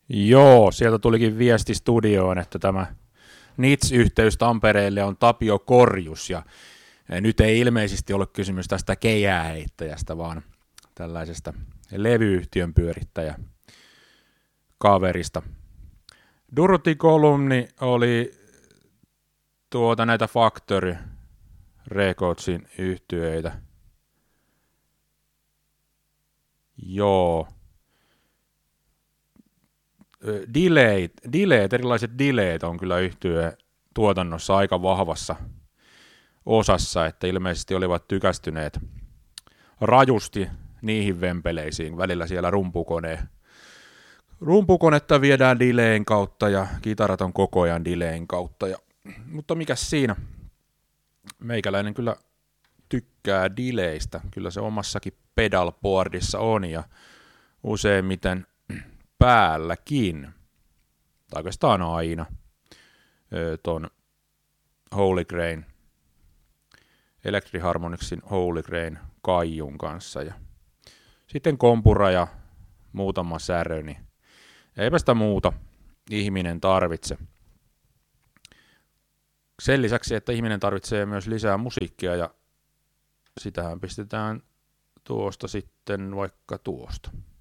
Joo, sieltä tulikin viesti studioon, että tämä NITS-yhteys Tampereelle on Tapio Korjus, ja nyt ei ilmeisesti ole kysymys tästä keihääheittäjästä, vaan tällaisesta levyyhtiön pyörittäjä kaverista. Durti-kolumni oli näitä Factory Recordsin yhtyeitä. Joo. Erilaiset delayt on kyllä yhtye tuotannossa aika vahvassa osassa, että ilmeisesti olivat tykästyneet rajusti niihin vempeleisiin. Välillä siellä rumpukonetta viedään delayn kautta ja kitarat on koko ajan delayn kautta. Mutta mikäs siinä? Meikäläinen kyllä tykkää delaystä. Kyllä se omassakin pedalboardissa on ja useimmiten päälläkin. Tai oikeastaan aina ton Holy Grail, Electric Harmonicsin Holy Grail kaijun kanssa. Ja sitten kompura ja muutama särö, niin eipä sitä muuta ihminen tarvitse. Sen lisäksi, että ihminen tarvitsee myös lisää musiikkia, ja sitähän pistetään tuosta sitten vaikka tuosta.